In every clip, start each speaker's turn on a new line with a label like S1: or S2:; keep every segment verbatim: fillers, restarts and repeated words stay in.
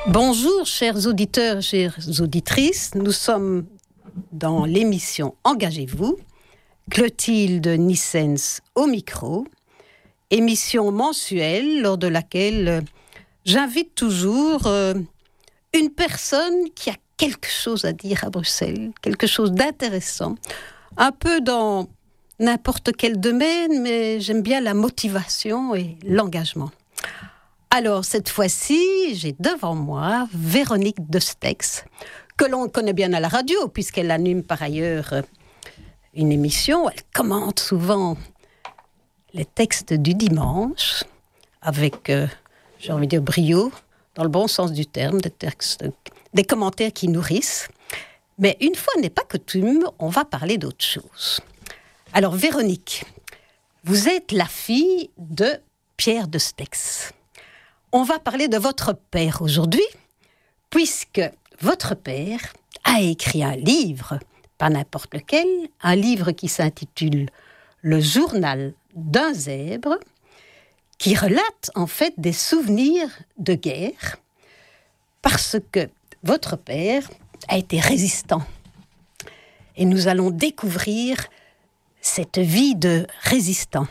S1: Bonjour, chers auditeurs, chères auditrices. Nous sommes dans l'émission Engagez-vous. Clotilde Nissens au micro. Émission mensuelle lors de laquelle j'invite toujours euh, une personne qui a quelque chose à dire à Bruxelles, quelque chose d'intéressant, un peu dans n'importe quel domaine, mais j'aime bien la motivation et l'engagement. Alors, cette fois-ci, j'ai devant moi Véronique de Stex, que l'on connaît bien à la radio, puisqu'elle anime par ailleurs une émission. Elle commente souvent les textes du dimanche, avec, euh, j'ai envie de dire, brio, dans le bon sens du terme, des textes, des commentaires qui nourrissent. Mais une fois n'est pas coutume, on va parler d'autre chose. Alors, Véronique, vous êtes la fille de Pierre de Stex. On va parler de votre père aujourd'hui, puisque votre père a écrit un livre, pas n'importe lequel, un livre qui s'intitule « Le journal d'un zèbre », qui relate en fait des souvenirs de guerre, parce que votre père a été résistant. Et nous allons découvrir cette vie de résistant.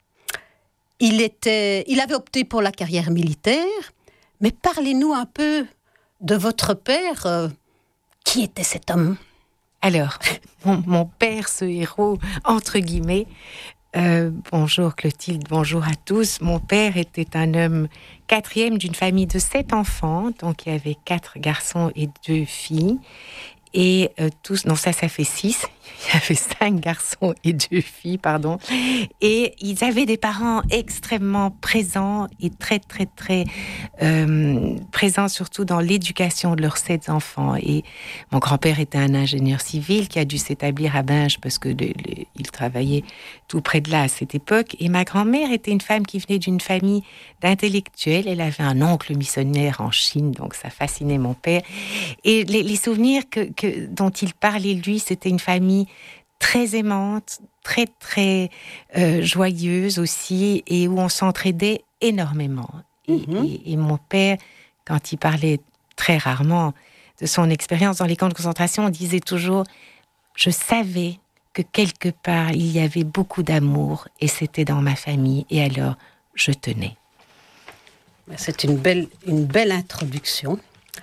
S1: Il, était, il avait opté pour la carrière militaire, mais parlez-nous un peu de votre père. Euh, qui était cet homme ?
S2: Alors, mon, mon père, ce héros, entre guillemets, euh, bonjour Clotilde, bonjour à tous. Mon père était un homme quatrième d'une famille de sept enfants, donc il y avait quatre garçons et deux filles. Et euh, tous, non ça, ça fait six. Il y avait cinq garçons et deux filles, pardon. Et ils avaient des parents extrêmement présents et très, très, très euh, présents, surtout dans l'éducation de leurs sept enfants. Et mon grand-père était un ingénieur civil qui a dû s'établir à Binche parce que le, le, il travaillait tout près de là à cette époque. Et ma grand-mère était une femme qui venait d'une famille d'intellectuels. Elle avait un oncle missionnaire en Chine, donc ça fascinait mon père. Et les, les souvenirs que, que, dont il parlait, lui, c'était une famille très aimante, très, très euh, joyeuse aussi, et où on s'entraidait énormément. Et, mmh. et, et mon père, quand il parlait très rarement de son expérience dans les camps de concentration, on disait toujours « Je savais que quelque part, il y avait beaucoup d'amour, et c'était dans ma famille, et alors, je tenais. »
S1: C'est une belle, une belle introduction.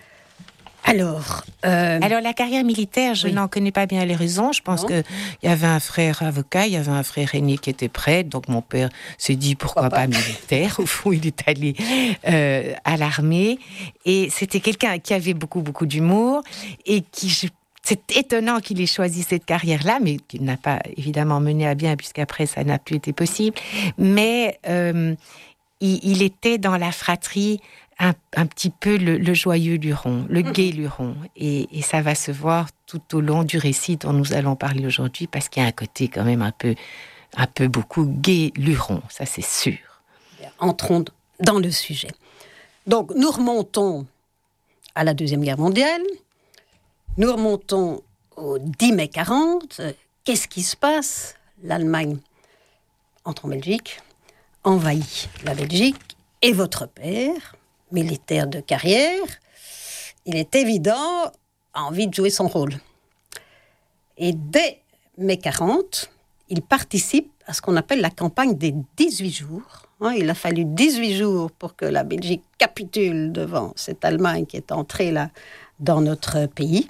S1: Alors, euh...
S2: Alors, la carrière militaire, je oui. n'en connais pas bien les raisons. Je pense qu'il y avait un frère avocat, il y avait un frère aîné qui était prêtre. Donc, mon père s'est dit, pourquoi, pourquoi pas, pas militaire. Au fond, il est allé euh, à l'armée. Et c'était quelqu'un qui avait beaucoup, beaucoup d'humour et qui... Je... C'est étonnant qu'il ait choisi cette carrière-là, mais qu'il n'a pas évidemment mené à bien, puisqu'après, ça n'a plus été possible. Mais euh, il, il était dans la fratrie un, un petit peu le, le joyeux luron, le gai luron. Et, et ça va se voir tout au long du récit dont nous allons parler aujourd'hui, parce qu'il y a un côté quand même un peu, un peu beaucoup gai luron, ça c'est sûr.
S1: Entrons dans le sujet. Donc, nous remontons à la Deuxième Guerre mondiale. Nous remontons au dix mai quarante. Qu'est-ce qui se passe ? L'Allemagne entre en Belgique, envahit la Belgique, et votre père, militaire de carrière, il est évident, a envie de jouer son rôle. Et dès mai quarante, il participe à ce qu'on appelle la campagne des dix-huit jours. Il a fallu dix-huit jours pour que la Belgique capitule devant cette Allemagne qui est entrée là dans notre pays.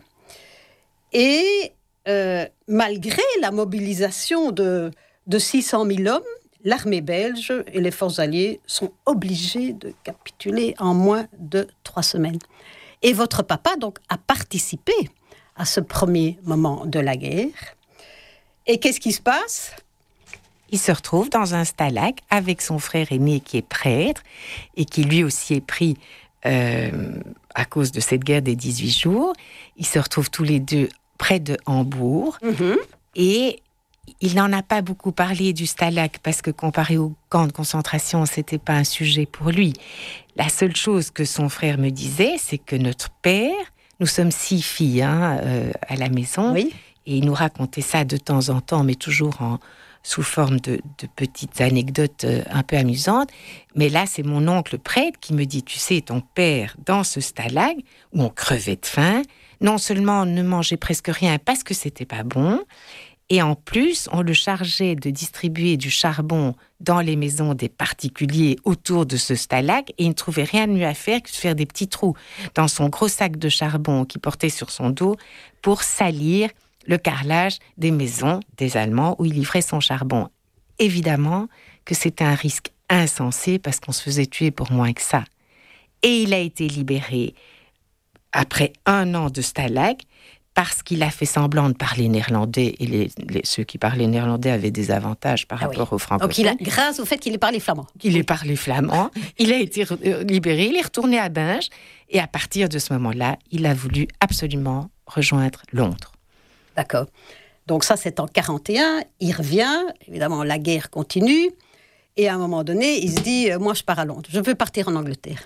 S1: Et euh, malgré la mobilisation de, de six cent mille hommes, l'armée belge et les forces alliées sont obligées de capituler en moins de trois semaines. Et votre papa, donc, a participé à ce premier moment de la guerre. Et qu'est-ce qui se passe ?
S2: Il se retrouve dans un stalag avec son frère aîné qui est prêtre et qui lui aussi est pris euh, à cause de cette guerre des dix-huit jours. Ils se retrouvent tous les deux près de Hambourg. Mmh. Et il n'en a pas beaucoup parlé du stalag parce que comparé au camp de concentration, c'était pas un sujet pour lui. La seule chose que son frère me disait, c'est que notre père, nous sommes six filles hein, euh, à la maison, oui. Et il nous racontait ça de temps en temps, mais toujours en, sous forme de, de petites anecdotes euh, un peu amusantes. Mais là, c'est mon oncle prêtre qui me dit, tu sais, ton père, dans ce stalag, où on crevait de faim, non seulement ne mangeait presque rien parce que c'était pas bon, et en plus, on le chargeait de distribuer du charbon dans les maisons des particuliers autour de ce stalag, et il ne trouvait rien de mieux à faire que de faire des petits trous dans son gros sac de charbon qu'il portait sur son dos pour salir le carrelage des maisons des Allemands où il livrait son charbon. Évidemment que c'était un risque insensé parce qu'on se faisait tuer pour moins que ça. Et il a été libéré après un an de stalag, parce qu'il a fait semblant de parler néerlandais, et les, les, ceux qui parlaient néerlandais avaient des avantages par ah rapport oui. aux francophones.
S1: Donc il a, grâce au fait qu'il ait parlé flamand.
S2: Qu'il ait parlé flamand, il a été re- libéré, il est retourné à Binge, et à partir de ce moment-là, il a voulu absolument rejoindre Londres.
S1: D'accord. Donc ça, c'est en quarante et un, il revient, évidemment, la guerre continue, et à un moment donné, il se dit, euh, moi je pars à Londres, je veux partir en Angleterre.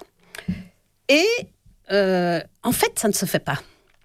S1: Et euh, en fait, ça ne se fait pas.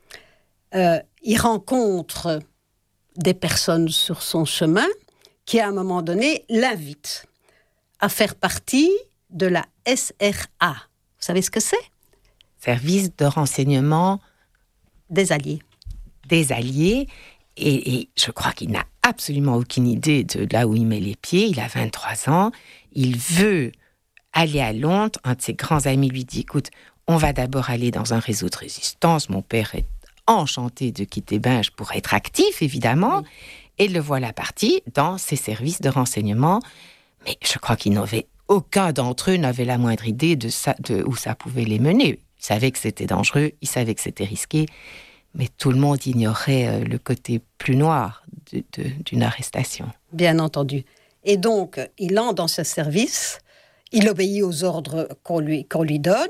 S1: Euh, il rencontre des personnes sur son chemin qui, à un moment donné, l'invitent à faire partie de la S R A. Vous savez ce que c'est ?
S2: Service de renseignement
S1: des Alliés.
S2: Des Alliés. Et, et je crois qu'il n'a absolument aucune idée de là où il met les pieds. Il a vingt-trois ans. Il veut aller à Londres. Un de ses grands amis lui dit, écoute, on va d'abord aller dans un réseau de résistance. Mon père est enchanté de quitter Binge pour être actif, évidemment, oui. Et le voilà parti dans ses services de renseignement. Mais je crois qu'il n'avait, aucun d'entre eux n'avait la moindre idée de, ça, de où ça pouvait les mener. Ils savaient que c'était dangereux, ils savaient que c'était risqué, mais tout le monde ignorait le côté plus noir de, de, d'une arrestation.
S1: Bien entendu. Et donc, il entre dans ce service, il obéit aux ordres qu'on lui, qu'on lui donne,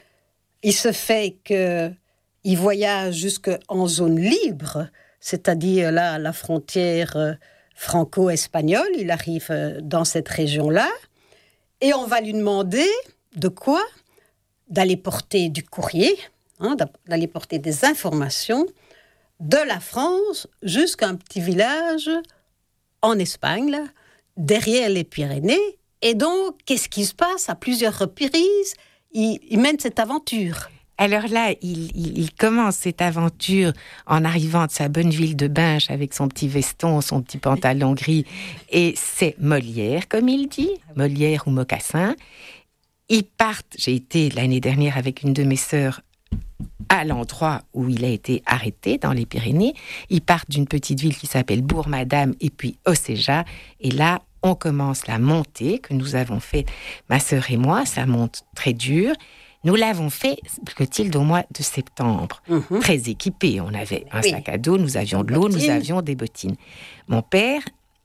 S1: il se fait que il voyage jusqu'en zone libre, c'est-à-dire là, à la frontière franco-espagnole. Il arrive dans cette région-là. Et on va lui demander de quoi ? D'aller porter du courrier, hein, d'aller porter des informations de la France jusqu'à un petit village en Espagne, là, derrière les Pyrénées. Et donc, qu'est-ce qui se passe ? À plusieurs reprises, il, il mène cette aventure.
S2: Alors là, il, il, il commence cette aventure en arrivant de sa bonne ville de Binge avec son petit veston, son petit pantalon gris. Et c'est Molière, comme il dit, Molière ou Mocassin. Ils partent, j'ai été l'année dernière avec une de mes sœurs à l'endroit où il a été arrêté, dans les Pyrénées. Ils partent d'une petite ville qui s'appelle Bourg-Madame et puis Océja. Et là, on commence la montée que nous avons fait, ma sœur et moi. Ça monte très dur. Nous l'avons fait, Clotilde, au mois de septembre, mmh. très équipés. On avait un oui. sac à dos, nous avions de l'eau, nous avions des bottines. Mon père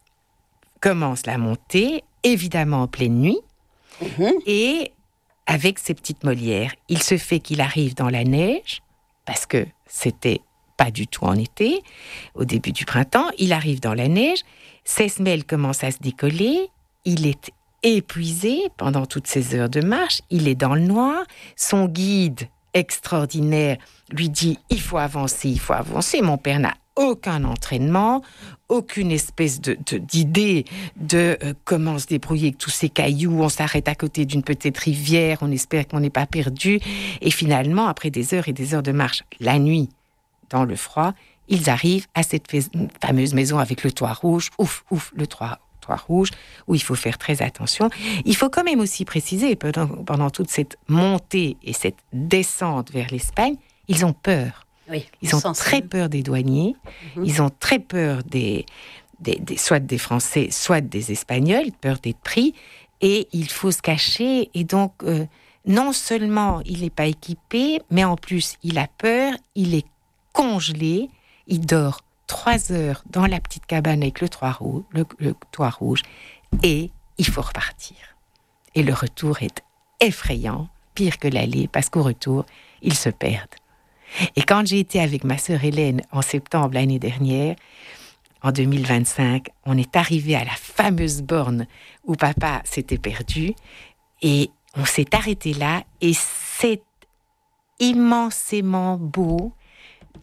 S2: commence la montée, évidemment en pleine nuit, mmh. et avec ses petites Molières. Il se fait qu'il arrive dans la neige, parce que c'était pas du tout en été, au début du printemps. Il arrive dans la neige, ses semelles commencent à se décoller, il est épuisé pendant toutes ces heures de marche, il est dans le noir, son guide extraordinaire lui dit « il faut avancer, il faut avancer ». Mon père n'a aucun entraînement, aucune espèce de, de, d'idée de euh, comment se débrouiller avec tous ces cailloux, on s'arrête à côté d'une petite rivière, on espère qu'on n'est pas perdu, et finalement, après des heures et des heures de marche, la nuit, dans le froid, ils arrivent à cette fameuse maison avec le toit rouge, ouf, ouf, le toit rouge, où il faut faire très attention. Il faut quand même aussi préciser, pendant, pendant toute cette montée et cette descente vers l'Espagne, ils ont peur.
S1: Oui,
S2: ils ont très peur des douaniers, mm-hmm. ils ont très peur des, des, des, soit des Français, soit des Espagnols, peur d'être pris, et il faut se cacher, et donc euh, non seulement il n'est pas équipé, mais en plus il a peur, il est congelé, il dort trois heures dans la petite cabane avec le toit rouge, le, le toit rouge, et il faut repartir. Et le retour est effrayant, pire que l'aller, parce qu'au retour, ils se perdent. Et quand j'ai été avec ma sœur Hélène en septembre l'année dernière, en deux mille vingt-cinq, on est arrivé à la fameuse borne où papa s'était perdu, et on s'est arrêté là, et c'est immensément beau,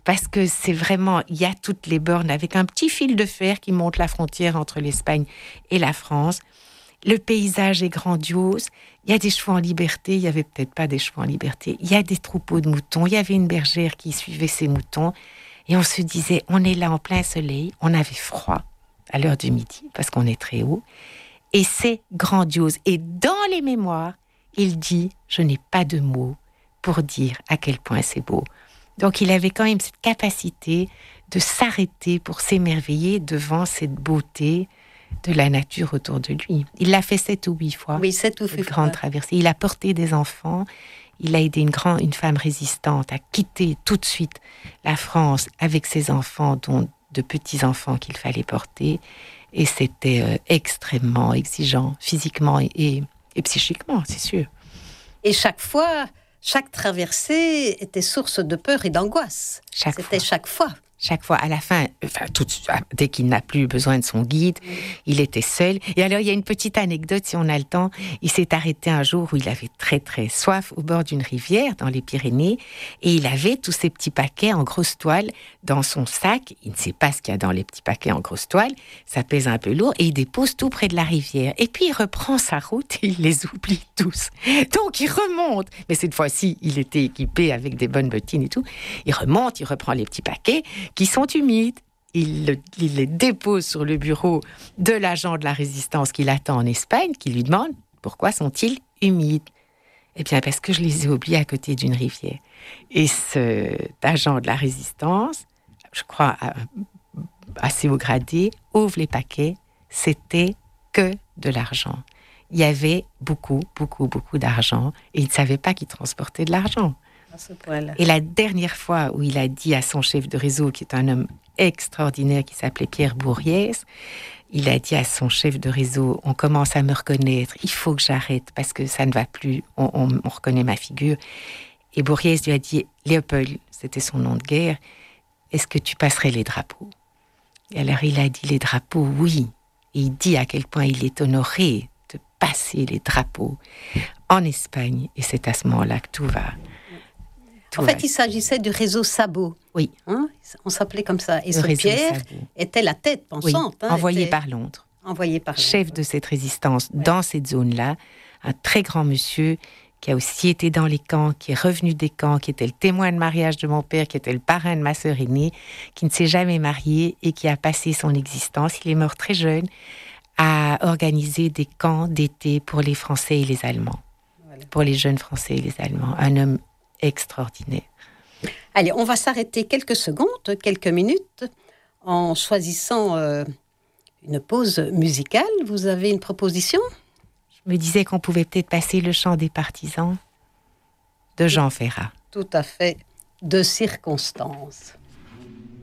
S2: parce que c'est vraiment, il y a toutes les bornes avec un petit fil de fer qui monte la frontière entre l'Espagne et la France. Le paysage est grandiose. Il y a des chevaux en liberté. Il n'y avait peut-être pas des chevaux en liberté. Il y a des troupeaux de moutons. Il y avait une bergère qui suivait ses moutons. Et on se disait, on est là en plein soleil. On avait froid à l'heure du midi parce qu'on est très haut. Et c'est grandiose. Et dans les mémoires, il dit, je n'ai pas de mots pour dire à quel point c'est beau. Donc il avait quand même cette capacité de s'arrêter pour s'émerveiller devant cette beauté de la nature autour de lui. Il l'a fait sept ou huit fois.
S1: Oui, sept ou huit fois.
S2: Grande traversée. Il a porté des enfants. Il a aidé une, grand, une femme résistante à quitter tout de suite la France avec ses enfants, dont de petits-enfants qu'il fallait porter. Et c'était euh, extrêmement exigeant, physiquement et, et, et psychiquement, c'est sûr.
S1: Et chaque fois, chaque traversée était source de peur et d'angoisse.
S2: Chaque
S1: C'était
S2: fois.
S1: chaque fois.
S2: Chaque fois, à la fin, enfin, tout, dès qu'il n'a plus besoin de son guide, mmh. il était seul. Et alors, il y a une petite anecdote, si on a le temps. Il s'est arrêté un jour où il avait très, très soif au bord d'une rivière, dans les Pyrénées, et il avait tous ces petits paquets en grosse toile dans son sac. Il ne sait pas ce qu'il y a dans les petits paquets en grosse toile. Ça pèse un peu lourd, et il dépose tout près de la rivière. Et puis, il reprend sa route et il les oublie tous. Donc, il remonte. Mais cette fois-ci, il était équipé avec des bonnes bottines et tout. Il remonte, il reprend les petits paquets qui sont humides. Il, le, il les dépose sur le bureau de l'agent de la résistance qui l'attend en Espagne, qui lui demande pourquoi sont-ils humides. Eh bien, parce que je les ai oubliés à côté d'une rivière. Et cet agent de la résistance, je crois assez haut gradé, ouvre les paquets. C'était que de l'argent. Il y avait beaucoup, beaucoup, beaucoup d'argent et il ne savait pas qu'il transportait de l'argent.
S1: À ce point-là.
S2: Et la dernière fois où il a dit à son chef de réseau, qui est un homme extraordinaire, qui s'appelait Pierre Bourriès, il a dit à son chef de réseau, on commence à me reconnaître, il faut que j'arrête parce que ça ne va plus, on, on, on reconnaît ma figure. Et Bourriès lui a dit, Léopold, c'était son nom de guerre, est-ce que tu passerais les drapeaux? Et alors il a dit, les drapeaux, oui. Et il dit à quel point il est honoré de passer les drapeaux en Espagne. Et c'est à ce moment-là que tout va...
S1: En fait, il s'agissait du réseau Sabot.
S2: Oui.
S1: Hein, on s'appelait comme ça. Et
S2: le
S1: ce Pierre
S2: Sabot.
S1: était la tête pensante.
S2: Oui,
S1: hein,
S2: envoyé
S1: était...
S2: par Londres.
S1: Envoyé par Londres.
S2: Chef de cette résistance ouais. dans cette zone-là. Un très grand monsieur qui a aussi été dans les camps, qui est revenu des camps, qui était le témoin de mariage de mon père, qui était le parrain de ma sœur aînée, qui ne s'est jamais marié et qui a passé son existence. Il est mort très jeune à organiser des camps d'été pour les Français et les Allemands. Voilà. Pour les jeunes Français et les Allemands. Un homme extraordinaire.
S1: Allez, on va s'arrêter quelques secondes, quelques minutes, en choisissant euh, une pause musicale. Vous avez une proposition ?
S2: Je me disais qu'on pouvait peut-être passer le chant des partisans de Jean Ferrat.
S1: Tout à fait, de circonstance.